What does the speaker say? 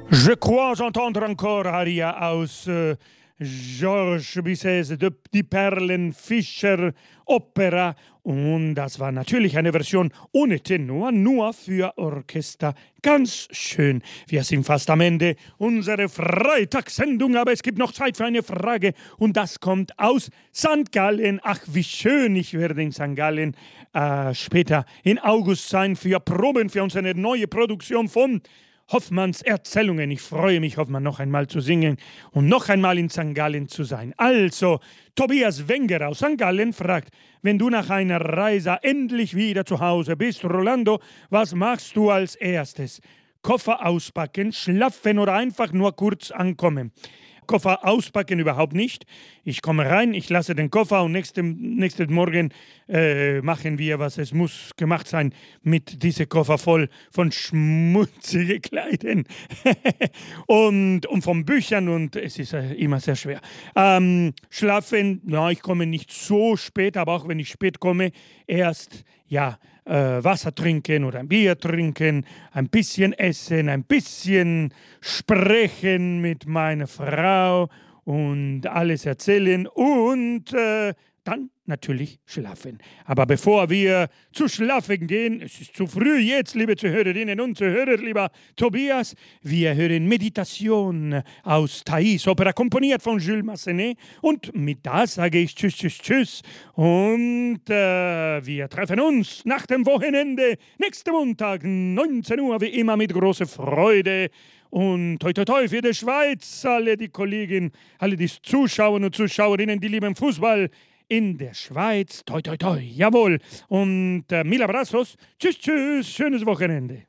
Je crois entendre encore Aria aus Georges Bizets Die Perlenfischer Opera. Und das war natürlich eine Version ohne Tenor, nur für Orchester. Ganz schön. Wir sind fast am Ende unserer Freitagssendung, aber es gibt noch Zeit für eine Frage. Und das kommt aus St. Gallen. Ach, wie schön, ich werde in St. Gallen später in August sein für Proben für unsere neue Produktion von Hoffmanns Erzählungen. Ich freue mich, Hoffmann noch einmal zu singen und noch einmal in St. Gallen zu sein. Also, Tobias Wenger aus St. Gallen fragt, wenn du nach einer Reise endlich wieder zu Hause bist, Rolando, was machst du als erstes? Koffer auspacken, schlafen oder einfach nur kurz ankommen? Koffer auspacken überhaupt nicht. Ich komme rein, ich lasse den Koffer und nächsten Morgen machen wir, was es muss gemacht sein, mit diesem Koffer voll von schmutzigen Kleidern und von Büchern und es ist immer sehr schwer. Schlafen, ja, ich komme nicht so spät, aber auch wenn ich spät komme, erst, Wasser trinken oder ein Bier trinken, ein bisschen essen, ein bisschen sprechen mit meiner Frau und alles erzählen und dann natürlich schlafen. Aber bevor wir zu schlafen gehen, es ist zu früh jetzt, liebe Zuhörerinnen und Zuhörer, lieber Tobias, wir hören Meditation aus Thais, Opera komponiert von Jules Massenet und mit das sage ich Tschüss, Tschüss, Tschüss und wir treffen uns nach dem Wochenende, nächsten Montag, 19 Uhr, wie immer mit großer Freude. Und toi toi toi für die Schweiz, alle die Kollegen, alle die Zuschauer und Zuschauerinnen, die lieben Fußball in der Schweiz. Toi toi toi, jawohl. Und mil abrazos, tschüss, tschüss, schönes Wochenende.